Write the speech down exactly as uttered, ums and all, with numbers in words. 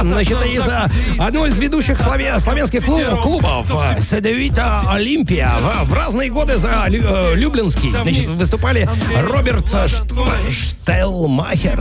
значит, из одного из ведущих славя- славянских клуб- клубов Седевита Олимпия. В, в разные годы за Лю- Люблинский, значит, выступали Роберт Шт- Штелмахер,